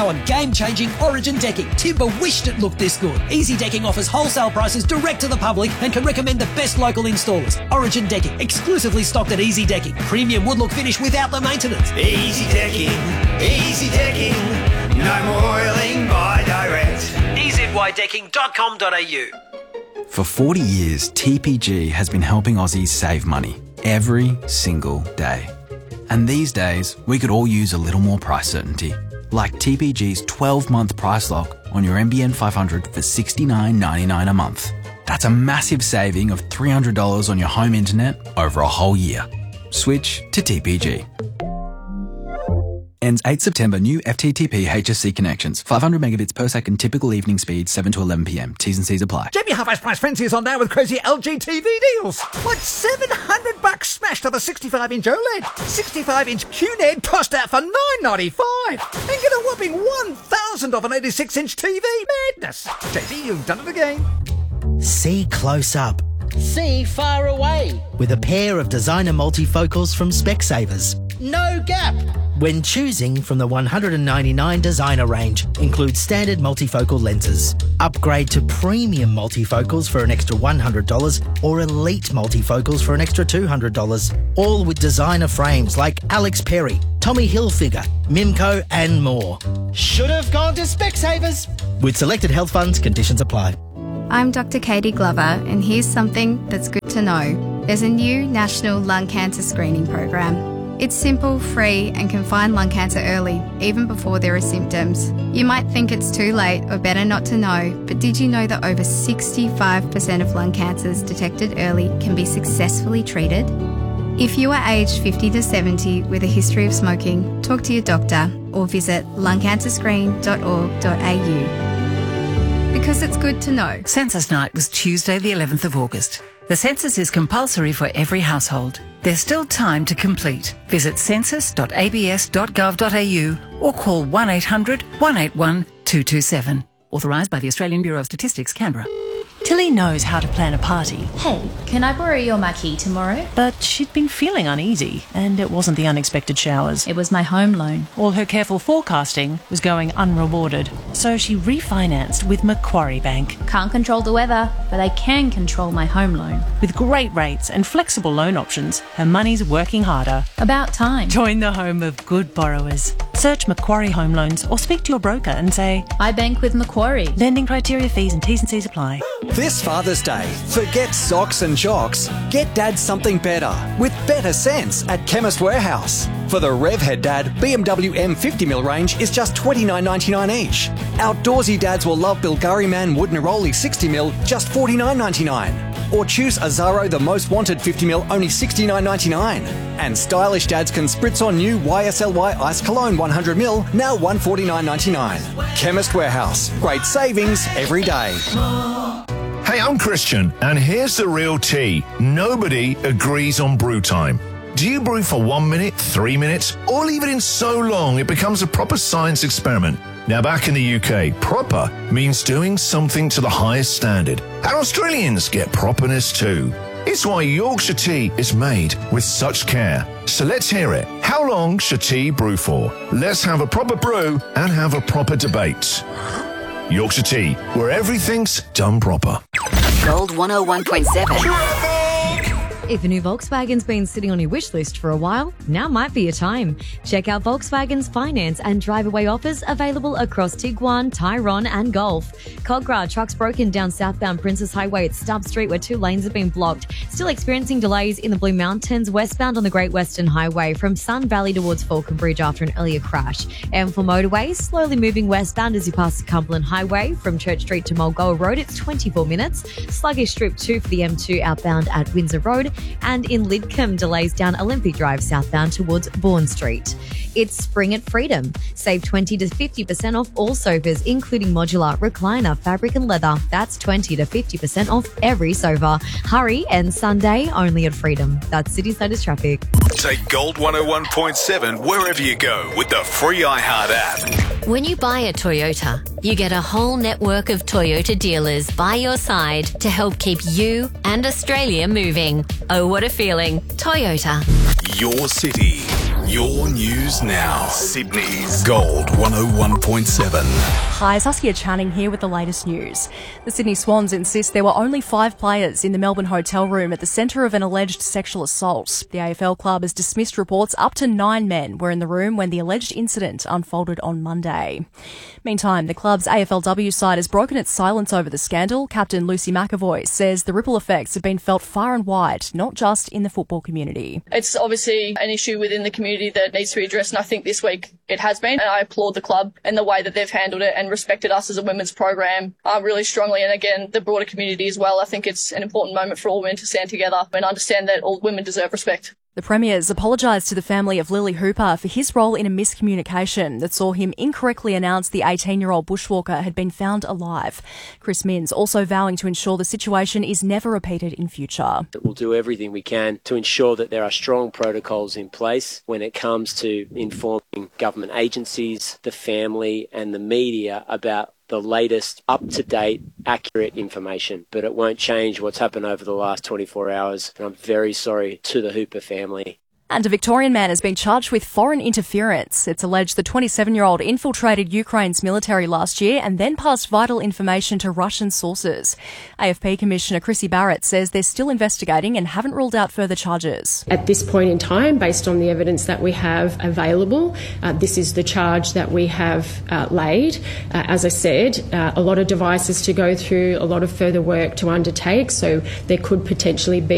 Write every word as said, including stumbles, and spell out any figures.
on game-changing Origin decking. Timber wished it looked this good. Easy Decking offers wholesale prices direct to the public and can recommend the best local installers. Origin Decking, exclusively stocked at Easy Decking. Premium wood look finish without the maintenance. Easy Decking, Easy Decking, no more oiling by direct. e z y decking dot com dot a u. For forty years, T P G has been helping Aussies save money every single day. And these days, we could all use a little more price certainty. Like T P G's twelve-month price lock on your N B N five hundred for sixty-nine ninety-nine a month. That's a massive saving of three hundred dollars on your home internet over a whole year. Switch to T P G. Ends eighth September. New F T T P H S C connections. five hundred megabits per second typical evening speed, seven to eleven p m. T's and C's apply. J B Half Price Frenzy is on now with crazy L G T V deals. Like seven hundred bucks smashed on the sixty-five inch OLED. sixty-five inch Q N E D tossed out for nine ninety-five. And get a whopping one thousand off an eighty-six inch T V. Madness. J B, you've done it again. See close up. See far away. With a pair of designer multifocals from Specsavers. No gap. When choosing from the one hundred ninety-nine designer range, includes standard multifocal lenses. Upgrade to premium multifocals for an extra one hundred dollars or elite multifocals for an extra two hundred dollars. All with designer frames like Alex Perry, Tommy Hilfiger, Mimco and more. Should have gone to Specsavers. With selected health funds, conditions apply. I'm Doctor Katie Glover, and here's something that's good to know. There's a new national lung cancer screening program. It's simple, free, and can find lung cancer early, even before there are symptoms. You might think it's too late or better not to know, but did you know that over sixty-five percent of lung cancers detected early can be successfully treated? If you are aged fifty to seventy with a history of smoking, talk to your doctor or visit lung cancer screen dot org dot a u. Because it's good to know. Census night was Tuesday the eleventh of August. The census is compulsory for every household. There's still time to complete. Visit census dot a b s dot gov dot a u or call one eight hundred one eight one two two seven. Authorised by the Australian Bureau of Statistics, Canberra. Tilly knows how to plan a party. Hey, can I borrow your marquee tomorrow? But she'd been feeling uneasy, and it wasn't the unexpected showers. It was my home loan. All her careful forecasting was going unrewarded, so she refinanced with Macquarie Bank. Can't control the weather, but I can control my home loan. With great rates and flexible loan options, her money's working harder. About time. Join the home of good borrowers. Search Macquarie Home Loans or speak to your broker and say, I bank with Macquarie. Lending criteria, fees and T's and C's apply. This Father's Day, forget socks and jocks. Get Dad something better with better sense at Chemist Warehouse. For the Revhead Dad, B M W M fifty mil range is just twenty-nine ninety-nine each. Outdoorsy dads will love Bilgari Man Wood Neroli sixty mil, just forty-nine ninety-nine. Or choose Azaro The Most Wanted fifty mil, only sixty-nine ninety-nine. And stylish dads can spritz on new Y S L Y Ice Cologne one hundred mil, now one forty-nine ninety-nine. Chemist Warehouse, great savings every day. Hey, I'm Christian, and here's the real tea. Nobody agrees on brew time. Do you brew for one minute, three minutes, or leave it in so long it becomes a proper science experiment? Now, back in the U K, proper means doing something to the highest standard. And Australians get properness too. It's why Yorkshire tea is made with such care. So let's hear it. How long should tea brew for? Let's have a proper brew and have a proper debate. Yorkshire Tea, where everything's done proper. Gold one oh one point seven. If a new Volkswagen's been sitting on your wish list for a while, now might be your time. Check out Volkswagen's finance and drive-away offers available across Tiguan, Tyrone and Golf. Cogra, trucks broken down southbound Princess Highway at Stubb Street where two lanes have been blocked. Still experiencing delays in the Blue Mountains, westbound on the Great Western Highway from Sun Valley towards Falcon Bridge after an earlier crash. M four motorway, slowly moving westbound as you pass the Cumberland Highway from Church Street to Mulgoa Road. It's twenty-four minutes. Sluggish Strip two for the M two outbound at Windsor Road. And in Lidcombe, delays down Olympic Drive southbound towards Bourne Street. It's spring at Freedom. Save twenty to fifty percent off all sofas, including modular, recliner, fabric and leather. That's twenty to fifty percent off every sofa. Hurry, and Sunday only at Freedom. That's City's latest traffic. Take Gold one oh one point seven wherever you go with the free iHeart app. When you buy a Toyota, you get a whole network of Toyota dealers by your side to help keep you and Australia moving. Oh, what a feeling. Toyota. Your city, Your news now. Sydney's Gold one oh one point seven. Hi, Saskia Channing here with the latest news. The Sydney Swans insist there were only five players in the Melbourne hotel room at the centre of an alleged sexual assault. The A F L club has dismissed reports up to nine men were in the room when the alleged incident unfolded on Monday. Meantime, the club's A F L W side has broken its silence over the scandal. Captain Lucy McAvoy says the ripple effects have been felt far and wide, not just in the football community. It's obviously an issue within the community that needs to be addressed, and I think this week it has been, and I applaud the club and the way that they've handled it and respected us as a women's program uh, really strongly, and again the broader community as well. I think it's an important moment for all women to stand together and understand that all women deserve respect. The Premier's apologised to the family of Lily Hooper for his role in a miscommunication that saw him incorrectly announce the eighteen-year-old bushwalker had been found alive. Chris Minns also vowing to ensure the situation is never repeated in future. We'll do everything we can to ensure that there are strong protocols in place when it comes to informing government agencies, the family and the media about the latest, up-to-date, accurate information. But it won't change what's happened over the last twenty-four hours, and I'm very sorry to the Hooper family. And a Victorian man has been charged with foreign interference. It's alleged the twenty-seven-year-old infiltrated Ukraine's military last year and then passed vital information to Russian sources. A F P Commissioner Chrissy Barrett says they're still investigating and haven't ruled out further charges. At this point in time, based on the evidence that we have available, uh, this is the charge that we have uh, laid. Uh, as I said, uh, a lot of devices to go through, a lot of further work to undertake, so there could potentially be